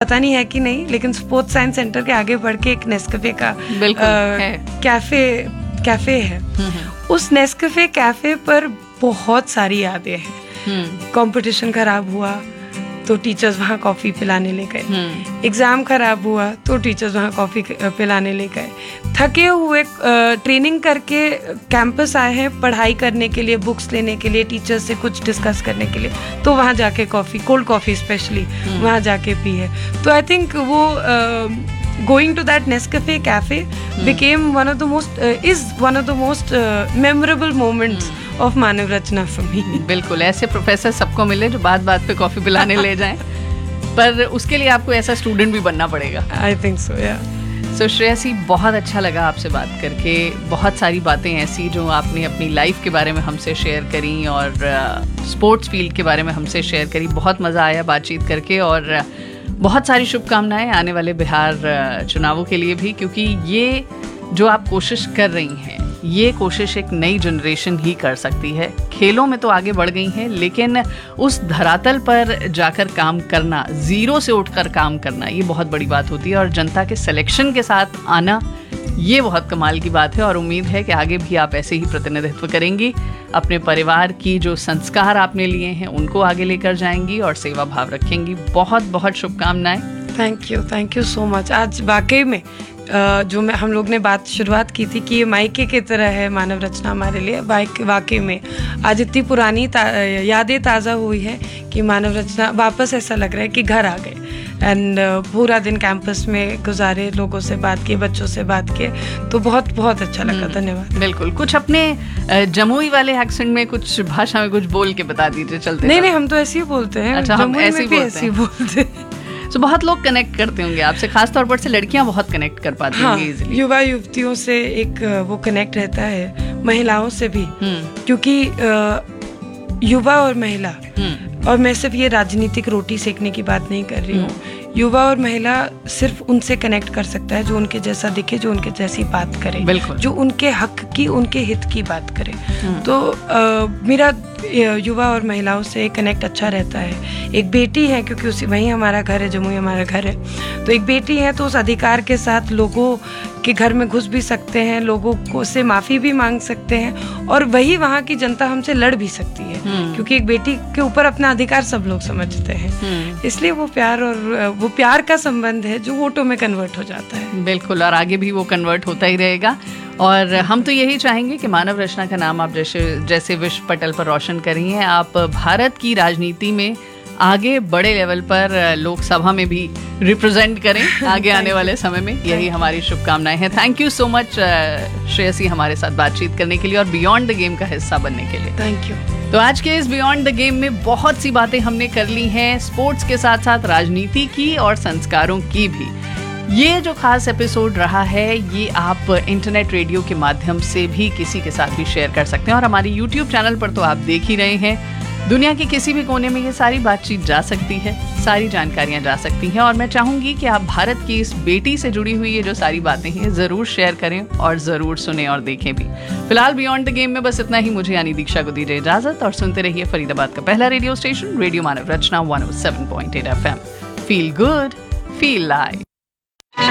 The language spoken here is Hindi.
पता नहीं है कि नहीं, लेकिन स्पोर्ट्स साइंस सेंटर के आगे बढ़ के एक नेस्कैफे का कैफे है। उस नेस्कैफे कैफे पर बहुत सारी यादें हैं। कंपटीशन खराब हुआ तो टीचर्स वहाँ कॉफ़ी पिलाने ले गए, एग्ज़ाम खराब हुआ तो टीचर्स वहाँ कॉफ़ी पिलाने ले गए, थके हुए ट्रेनिंग करके कैंपस आए हैं पढ़ाई करने के लिए, बुक्स लेने के लिए, टीचर्स से कुछ डिस्कस करने के लिए, तो वहाँ जाके कॉफ़ी, कोल्ड कॉफ़ी स्पेशली वहाँ जाके पी है। तो आई थिंक वो going to that Nescafe cafe became one of the most memorable moments of Manav Rachna for me. बिल्कुल, ऐसे प्रोफेसर सबको मिले जो बात बात पे कॉफी पिलाने ले जाएं, पर उसके लिए आपको ऐसा स्टूडेंट भी बनना पड़ेगा। I think so, yeah. So Shreyasi, बहुत अच्छा लगा आपसे बात करके। बहुत सारी बातें ऐसी जो आपने अपनी लाइफ के बारे में हमसे शेयर करी और स्पोर्ट्स फील्ड के बारे में हमसे शेयर करी। बहुत मज़ा आया बातचीत करके और बहुत सारी शुभकामनाएं आने वाले बिहार चुनावों के लिए भी, क्योंकि ये जो आप कोशिश कर रही हैं, ये कोशिश एक नई जनरेशन ही कर सकती है। खेलों में तो आगे बढ़ गई हैं, लेकिन उस धरातल पर जाकर काम करना, ज़ीरो से उठकर काम करना, ये बहुत बड़ी बात होती है और जनता के सिलेक्शन के साथ आना, ये बहुत कमाल की बात है। और उम्मीद है कि आगे भी आप ऐसे ही प्रतिनिधित्व करेंगी, अपने परिवार की जो संस्कार आपने लिए हैं उनको आगे लेकर जाएंगी और सेवा भाव रखेंगी। बहुत बहुत शुभकामनाएं। Thank you so much. आज वाकई में जो हम लोग ने शुरुआत की थी कि ये मायके की तरह है मानव रचना हमारे लिए, वाकई में आज इतनी पुरानी यादें ताज़ा हुई है कि मानव रचना वापस ऐसा लग रहा है कि घर आ गए। एंड पूरा दिन कैंपस में गुजारे, लोगों से बात किए, बच्चों से बात किए, तो बहुत बहुत अच्छा लगा। धन्यवाद। बिल्कुल, कुछ अपने जमुई वाले एक्सेंट में, कुछ भाषा में कुछ बोल के बता दीजिए चलते। नहीं, हम तो ऐसे ही बोलते हैं। अच्छा, हम ऐसे ही बोलते हैं। तो बहुत लोग कनेक्ट करते होंगे आपसे, खासतौर पर से लड़कियां बहुत कनेक्ट कर पाती हैं इजीली। युवा युवतियों से एक वो कनेक्ट रहता है, महिलाओं से भी, क्योंकि युवा और महिला, और मैं सिर्फ ये राजनीतिक रोटी सेकने की बात नहीं कर रही हूँ, युवा और महिला सिर्फ उनसे कनेक्ट कर सकता है जो उनके जैसा दिखे, जो उनके जैसी बात करे, जो उनके हक की, उनके हित की बात करे। तो मेरा युवा और महिलाओं से कनेक्ट अच्छा रहता है। एक बेटी है, क्योंकि वहीं हमारा घर है, जमुई हमारा घर है, तो एक बेटी है तो उस अधिकार के साथ लोगों के घर में घुस भी सकते हैं, लोगों को से माफ़ी भी मांग सकते हैं, और वही वहाँ की जनता हमसे लड़ भी सकती है, क्योंकि एक बेटी के ऊपर अपना अधिकार सब लोग समझते हैं। इसलिए वो प्यार का संबंध है जो वोटों में कन्वर्ट हो जाता है। बिल्कुल, और आगे भी वो कन्वर्ट होता ही रहेगा। और हम तो यही चाहेंगे कि मानव रचना का नाम आप जैसे विश्व पटल पर रोशन करी हैं, आप भारत की राजनीति में आगे बड़े लेवल पर लोकसभा में भी रिप्रेजेंट करें आगे आने वाले समय में। यही हमारी शुभकामनाएं हैं। Thank you so much Shreyasi, हमारे साथ बातचीत करने के लिए और बियॉन्ड द गेम का हिस्सा बनने के लिए। Thank you. तो आज के इस बियॉन्ड द गेम में बहुत सी बातें हमने कर ली हैं, स्पोर्ट्स के साथ साथ राजनीति की और संस्कारों की भी। ये जो खास एपिसोड रहा है, ये आप इंटरनेट रेडियो के माध्यम से भी किसी के साथ भी शेयर कर सकते हैं, और हमारी यूट्यूब चैनल पर तो आप देख ही रहे हैं। दुनिया के किसी भी कोने में ये सारी बातचीत जा सकती है, सारी जानकारियां जा सकती हैं, और मैं चाहूंगी कि आप भारत की इस बेटी से जुड़ी हुई ये जो सारी बातें हैं ज़रूर शेयर करें और ज़रूर सुने और देखें भी। फिलहाल बियॉन्ड द गेम में बस इतना ही। मुझे यानी दीक्षा को दीजिए इजाजत और सुनते रहिए फरीदाबाद का पहला रेडियो स्टेशन, रेडियो मानव रचना 107.8 FM। Feel good, feel live.